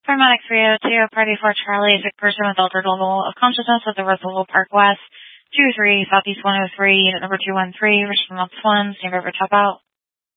Paramedic 302, Party 4 Charlie, sick person with altered level of consciousness at the Russellville Park West, 23, Southeast 103, unit number 213, Richmond Lots 1, stand by for top out.